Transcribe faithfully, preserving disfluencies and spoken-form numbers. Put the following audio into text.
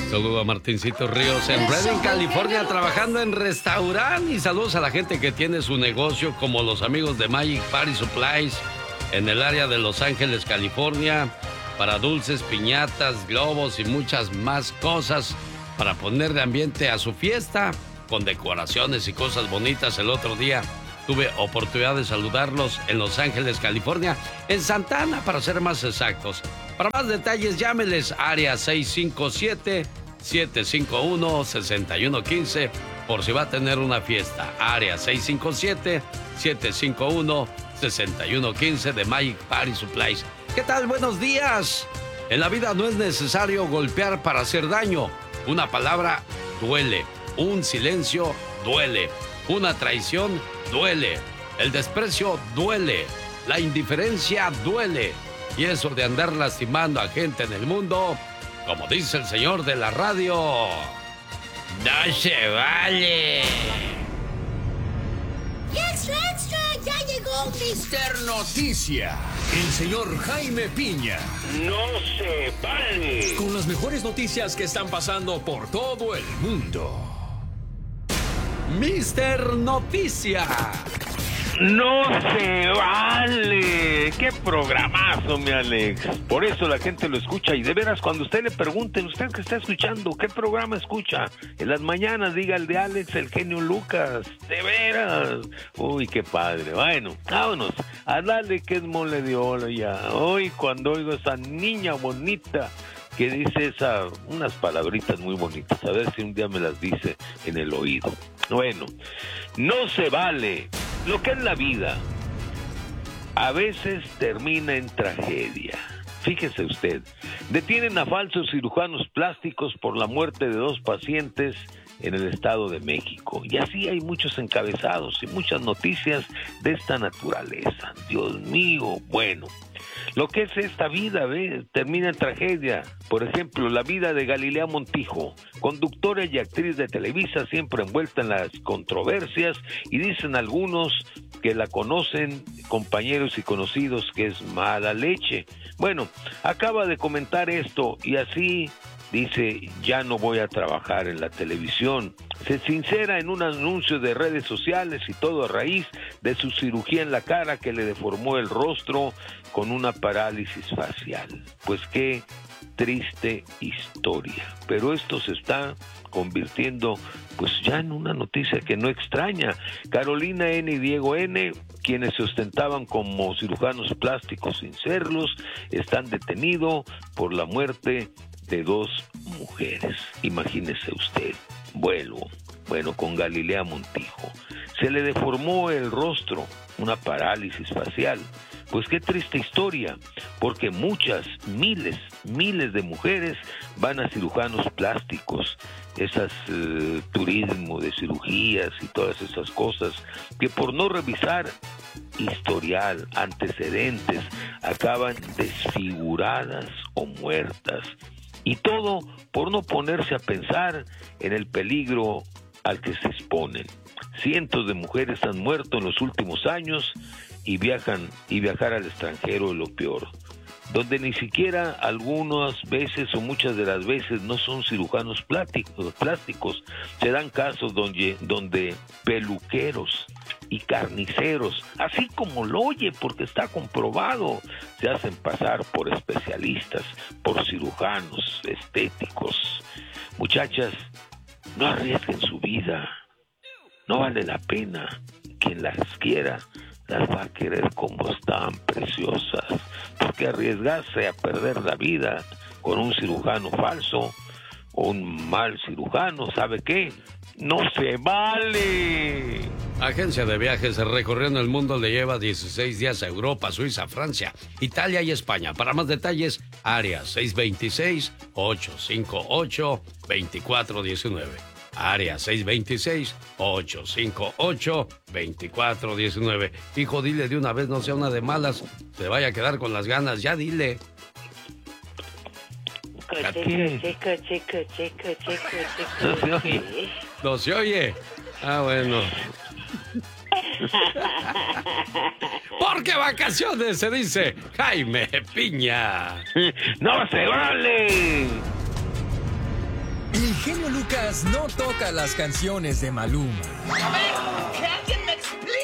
Saludo a Martincito Ríos en Redding, California, trabajando en restaurante. Y saludos a la gente que tiene su negocio, como los amigos de Magic Party Supplies en el área de Los Ángeles, California, para dulces, piñatas, globos y muchas más cosas para ponerle ambiente a su fiesta, con decoraciones y cosas bonitas. El otro día tuve oportunidad de saludarlos en Los Ángeles, California, en Santa Ana, para ser más exactos. Para más detalles, llámeles área seis cinco siete, siete cinco uno, seis uno uno cinco por si va a tener una fiesta. Área seis cinco siete, siete cinco uno, seis uno uno cinco de Magic Party Supplies. ¿Qué tal? Buenos días. En la vida no es necesario golpear para hacer daño. Una palabra duele. Un silencio duele. Una traición duele. El desprecio duele. La indiferencia duele. Y eso de andar lastimando a gente en el mundo, como dice el señor de la radio, no se vale. ¡Y extra, extra! ¡Ya llegó mister Noticia! El señor Jaime Piña. ¡No se vale! Con las mejores noticias que están pasando por todo el mundo. mister Noticia. ¡No se vale! ¡Qué programazo, mi Alex! Por eso la gente lo escucha. Y de veras, cuando usted le pregunte, usted que está escuchando, ¿qué programa escucha? En las mañanas diga el de Alex, el genio Lucas. ¡De veras! Uy, qué padre. Bueno, vámonos. A darle que es mole de oro ya. Hoy, cuando oigo a esa niña bonita que dice esa, unas palabritas muy bonitas, a ver si un día me las dice en el oído. Bueno, no se vale. Lo que es la vida a veces termina en tragedia. Fíjese usted, detienen a falsos cirujanos plásticos por la muerte de dos pacientes en el Estado de México. Y así hay muchos encabezados y muchas noticias de esta naturaleza. Dios mío, bueno. Lo que es esta vida, ¿ve? Termina en tragedia. Por ejemplo, la vida de Galilea Montijo, conductora y actriz de Televisa, siempre envuelta en las controversias, y dicen algunos que la conocen, compañeros y conocidos, que es mala leche. Bueno, acaba de comentar esto y así dice: ya no voy a trabajar en la televisión. Se sincera en un anuncio de redes sociales, y todo a raíz de su cirugía en la cara que le deformó el rostro con una parálisis facial. Pues qué triste historia. Pero esto se está convirtiendo pues ya en una noticia que no extraña. Carolina N. y Diego N., quienes se ostentaban como cirujanos plásticos sin serlos, están detenidos por la muerte de dos mujeres. Imagínese usted. Vuelvo. Bueno, con Galilea Montijo. Se le deformó el rostro, una parálisis facial. Pues qué triste historia, porque muchas, miles, miles de mujeres van a cirujanos plásticos, esas eh, turismo de cirugías y todas esas cosas, que por no revisar historial, antecedentes, acaban desfiguradas o muertas. Y todo por no ponerse a pensar en el peligro al que se exponen. Cientos de mujeres han muerto en los últimos años y viajan y viajar al extranjero es lo peor, donde ni siquiera algunas veces o muchas de las veces no son cirujanos plásticos, plásticos. Se dan casos donde, donde peluqueros y carniceros, así como lo oye, porque está comprobado, se hacen pasar por especialistas, por cirujanos estéticos. Muchachas, no arriesguen su vida, no vale la pena. Quien las quiera las va a querer como están, preciosas, porque arriesgarse a perder la vida con un cirujano falso o un mal cirujano, ¿sabe qué? ¡No se vale! Agencia de viajes recorriendo el mundo le lleva dieciséis días a Europa, Suiza, Francia, Italia y España. Para más detalles, área seis dos seis, ocho cinco ocho, dos cuatro uno nueve. Área seis dos seis, ocho cinco ocho, dos cuatro uno nueve. Hijo, dile de una vez, no sea una de malas, se vaya a quedar con las ganas, ya dile. ¿Qué? Chico, chico, chico, chico, chico, no se oye. No se oye. Ah, bueno. Porque vacaciones se dice Jaime Piña. ¡No se vale! El genio Lucas no toca las canciones de Maluma. A ver, que alguien me explique.